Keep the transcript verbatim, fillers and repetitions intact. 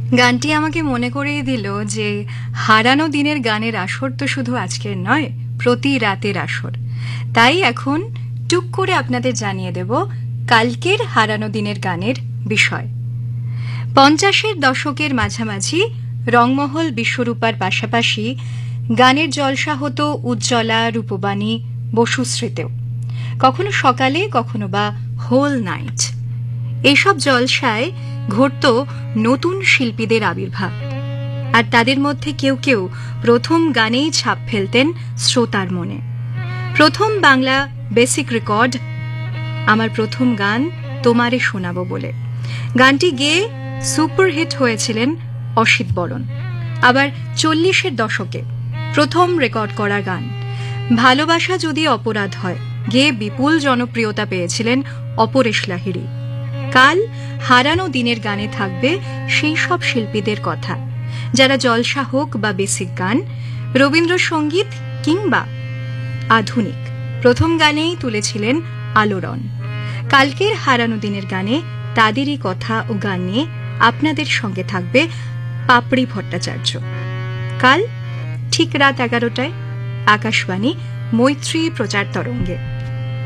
গানটি আমাকে মনে করিয়ে দিল যে হারানো দিনের গানের আসর তো শুধু আজকের নয়, প্রতি রাতের আসর। তাই এখন টুক করে আপনাদের জানিয়ে দেব কালকের হারানো দিনের গানের বিষয়। পঞ্চাশের দশকের মাঝামাঝি রংমহল বিশ্বরূপার পাশাপাশি গানের জলসা হতো উজ্জ্বলা, রূপবাণী, বসুশ্রীতেও, কখনো সকালে কখনো বা হোল নাইট। এসব জলসায় ঘটত নতুন শিল্পীদের আবির্ভাব, আর তাদের মধ্যে কেউ কেউ প্রথম গানেই ছাপ ফেলতেন শ্রোতার মনে। প্রথম বাংলা বেসিক রেকর্ড আমার প্রথম গান তোমারে শোনাবো বলে গানটি গেয়ে সুপারহিট হয়েছিলেন অসিত বরণ। আবার চল্লিশের দশকে প্রথম রেকর্ড করা গান ভালোবাসা যদি অপরাধ হয় গেয়ে বিপুল জনপ্রিয়তা পেয়েছিলেন অপরেশ লাহিড়ী। কাল হারানো দিনের গানে থাকবে সেই সব শিল্পীদের কথা যারা জলসা হোক বা বেসিক গান, রবীন্দ্রসঙ্গীত কিংবা আধুনিক, প্রথম গানেই তুলেছিলেন আলোড়ন। কালকের হারানো দিনের গানে তাদেরই কথা ও গান নিয়ে আপনাদের সঙ্গে থাকবে পাপড়ি ভট্টাচার্য। কাল ঠিক রাত এগারোটায় আকাশবাণী মৈত্রী প্রচার তরঙ্গে।